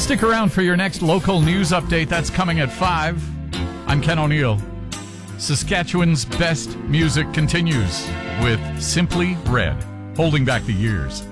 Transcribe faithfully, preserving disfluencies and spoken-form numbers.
Stick around for your next local news update. That's coming at five. I'm Ken O'Neill. Saskatchewan's best music continues with Simply Red, holding back the years.